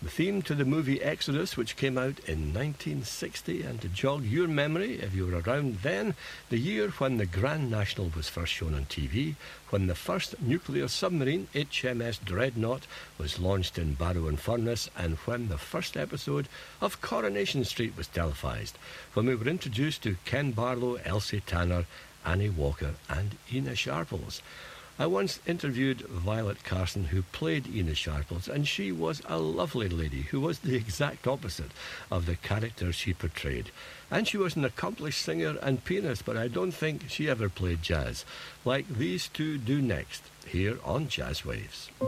the theme to the movie Exodus, which came out in 1960, and to jog your memory, if you were around then, the year when the Grand National was first shown on TV, when the first nuclear submarine, HMS Dreadnought, was launched in Barrow-in-Furness, and when the first episode of Coronation Street was televised, when we were introduced to Ken Barlow, Elsie Tanner, Annie Walker and Ina Sharples. I once interviewed Violet Carson, who played Ina Sharples, and she was a lovely lady who was the exact opposite of the character she portrayed. And she was an accomplished singer and pianist, but I don't think she ever played jazz, like these two do next, here on Jazz Waves.